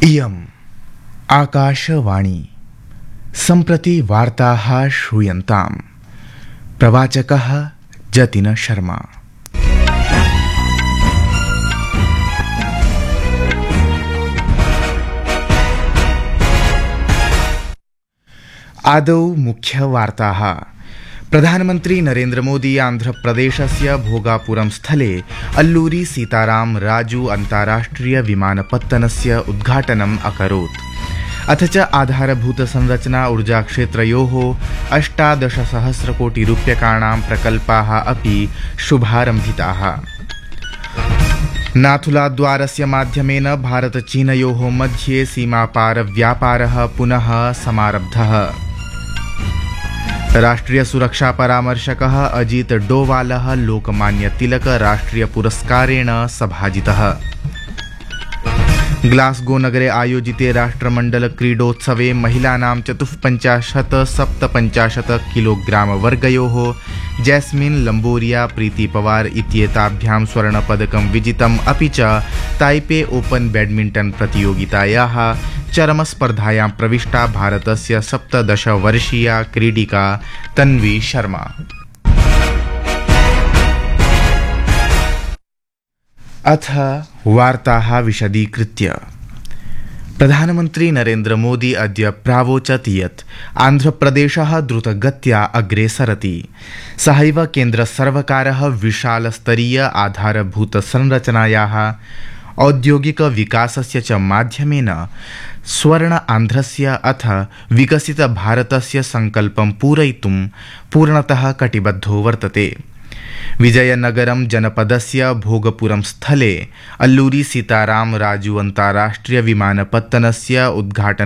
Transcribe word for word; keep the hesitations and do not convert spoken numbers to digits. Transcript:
इयम् आकाशवाणी सम्प्रति वार्ताः श्रूयन्ताम्। प्रवाचकः जतिन शर्मा। आदौ मुख्यवार्ताः। प्रधानमन्त्री नरेन्द्र मोदी आन्ध्रप्रदेशस्य भोगापुरं स्थले अल्लूरी सीताराम राजू अन्ताराष्ट्रिय विमानपत्तनस्य उद्घाटनम् अकरोत्। अथ च आधारभूतसंरचना ऊर्जाक्षेत्रयोः अष्टादशसहस्रकोटिरूप्यकाणां प्रकल्पाः अपि शुभारम्भिताः। नाथुलाद्वारस्य माध्यमेन भारतचीनयोः मध्ये सीमापार व्यापारः पुनः समारब्धः। राष्ट्रिय सुरक्षा परामर्शकः अजीत डोवालः लोकमान्य तिलक राष्ट्रिय पुरस्कारेण सभाजितः। ग्लासगो नगरे आयोजिते राष्ट्रमण्डल क्रीडोत्सवे महिलानां चतुःपञ्चाशत् सप्तपञ्चाशत् किलोग्राम वर्गयोः जैस्मिन लम्बोरिया प्रीति पवार इत्येताभ्यां स्वर्णपदकं विजितम्। अपि च ताइपे ओपन बैडमिंटन प्रतियोगितायाः चरमस्पर्धायां प्रविष्टा भारतस्य सप्तदशवर्षीया क्रीडिका तन्वी शर्मा। अथ वार्ताः विशदीकृत्य। प्रधानमन्त्री नरेन्द्र मोदी अद्य प्रावोचत् यत् आन्ध्रप्रदेशः द्रुतगत्या अग्रे सरति। सहैव केन्द्रसर्वकारः विशालस्तरीय आधारभूतसंरचनायाः औद्योगिकविकासस्य च माध्यमेन स्वर्ण आन्ध्रस्य अथ विकसितभारतस्य सङ्कल्पं पूरयितुं पूर्णतः कटिबद्धो वर्तते। विजयनगरम जनपदस्य भोगपुरम स्थले अल्लूरी सीताराम राजू अन्ताराष्ट्रिय विमानपत्तनस्य उद्घाटन